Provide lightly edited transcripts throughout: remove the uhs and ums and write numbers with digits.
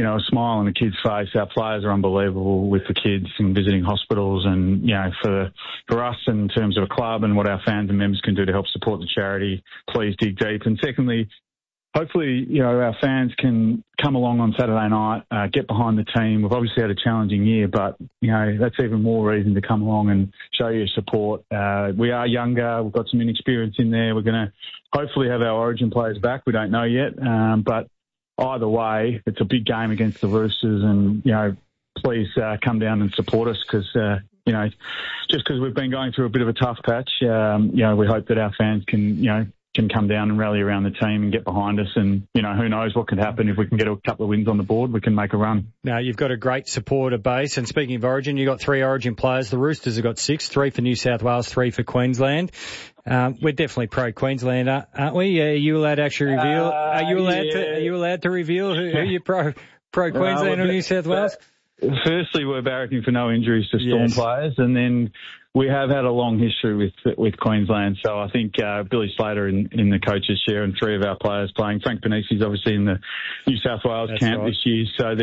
a smile on the kids' face. Our players are unbelievable with the kids and visiting hospitals, and, for us in terms of a club and what our fans and members can do to help support the charity, please dig deep. And secondly, hopefully, our fans can come along on Saturday night, get behind the team. We've obviously had a challenging year, but, that's even more reason to come along and show your support. We are younger. We've got some inexperience in there. We're going to hopefully have our Origin players back. We don't know yet. But either way, it's a big game against the Roosters, and, please come down and support us because, just because we've been going through a bit of a tough patch, we hope that our fans can come down and rally around the team and get behind us. And, who knows what could happen if we can get a couple of wins on the board, we can make a run. Now, you've got a great supporter base. And speaking of Origin, you've got 3 Origin players. The Roosters have got 6, 3 for New South Wales, 3 for Queensland. We're definitely pro-Queensland, aren't we? Are you allowed to actually reveal? Are you allowed to reveal who you're pro-Queensland or New South Wales? Firstly, we're barracking for no injuries to Storm players, and then we have had a long history with Queensland. So I think Billy Slater in the coach's chair and 3 of our players playing. Frank Panisi's obviously in the New South Wales camp this year. So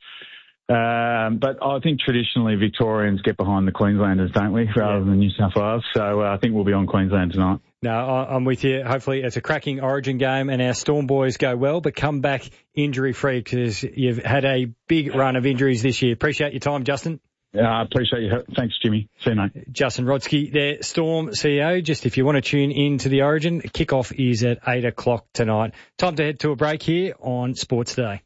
but I think traditionally Victorians get behind the Queenslanders, don't we, rather than New South Wales. So I think we'll be on Queensland tonight. No, I'm with you. Hopefully it's a cracking Origin game and our Storm boys go well, but come back injury-free because you've had a big run of injuries this year. Appreciate your time, Justin. Yeah, I appreciate you. Thanks, Jimmy. See you, mate. Justin Rodsky, their Storm CEO. Just if you want to tune in to the Origin, kickoff is at 8 o'clock tonight. Time to head to a break here on Sports Day.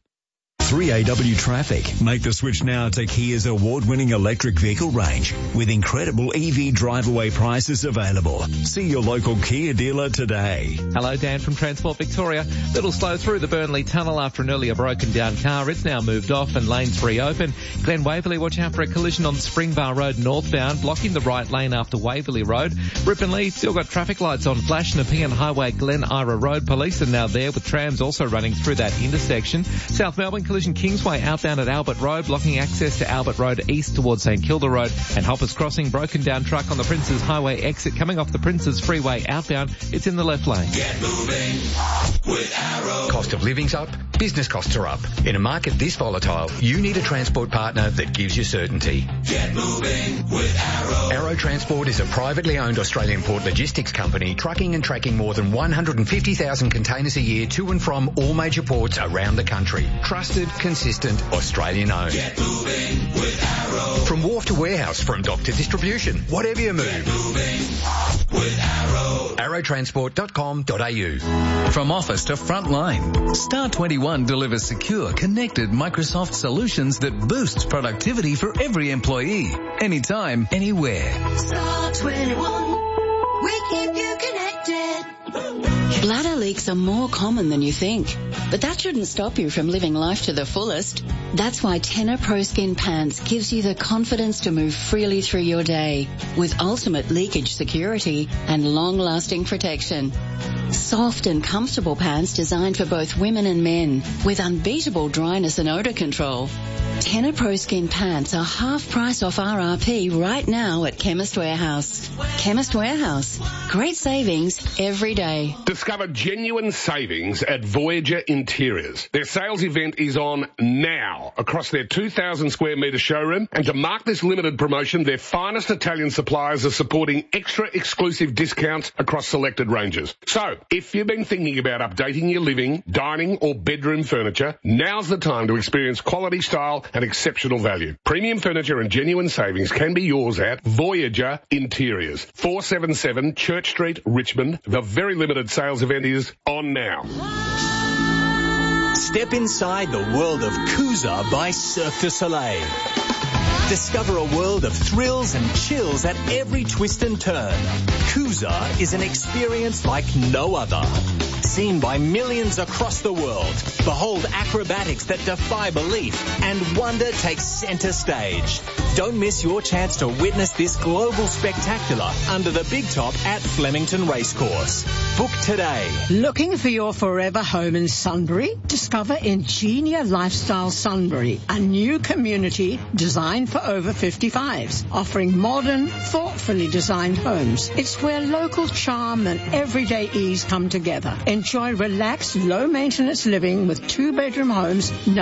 3AW Traffic. Make the switch now to Kia's award-winning electric vehicle range with incredible EV drive-away prices available. See your local Kia dealer today. Hello, Dan from Transport Victoria. Little slow through the Burnley Tunnel after an earlier broken down car. It's now moved off and lanes reopen. Glen Waverley, watch out for a collision on Springbar Road northbound, blocking the right lane after Waverley Road. Ripponlea still got traffic lights on flash. Nepean Highway, Glen Ira Road. Police are now there with trams also running through that intersection. South Melbourne collision Kingsway outbound at Albert Road, blocking access to Albert Road east towards St Kilda Road, and Hoppers Crossing, broken down truck on the Princes Highway exit coming off the Princes Freeway outbound. It's in the left lane. Get moving with Arrow. Cost of living's up, business costs are up. In a market this volatile, you need a transport partner that gives you certainty. Get moving with Arrow. Arrow Transport is a privately owned Australian port logistics company trucking and tracking more than 150,000 containers a year to and from all major ports around the country. Trusted, consistent, Australian owned. Get moving with Arrow. From wharf to warehouse, from dock to distribution, whatever you move. Get moving with Arrow. arrowtransport.com.au. From office to frontline, Star 21 delivers secure, connected Microsoft solutions that boosts productivity for every employee, anytime, anywhere. Star 21, we keep you connected. Bladder leaks are more common than you think, but that shouldn't stop you from living life to the fullest. That's why Tenor Pro Skin Pants gives you the confidence to move freely through your day with ultimate leakage security and long-lasting protection. Soft and comfortable pants designed for both women and men with unbeatable dryness and odor control. Tenor Pro Skin Pants are half price off RRP right now at Chemist Warehouse. Chemist Warehouse. Great savings every day. Discover genuine savings at Voyager Interiors. Their sales event is on now across their 2,000 square metre showroom, and to mark this limited promotion, their finest Italian suppliers are supporting extra exclusive discounts across selected ranges. So, if you've been thinking about updating your living, dining or bedroom furniture, now's the time to experience quality, style and exceptional value. Premium furniture and genuine savings can be yours at Voyager Interiors, 477 Church Street, Richmond. The very limited sales event is on now. Step inside the world of Kuza by Cirque du Soleil. Discover a world of thrills and chills at every twist and turn. Kuza is an experience like no other. Seen by millions across the world, behold acrobatics that defy belief, and wonder takes center stage. Don't miss your chance to witness this global spectacular under the big top at Flemington Racecourse. Book today. Looking for your forever home in Sunbury? Discover Ingenia Lifestyle Sunbury, a new community designed for over 55s, offering modern, thoughtfully designed homes. It's where local charm and everyday ease come together. Enjoy relaxed, low-maintenance living with 2-bedroom homes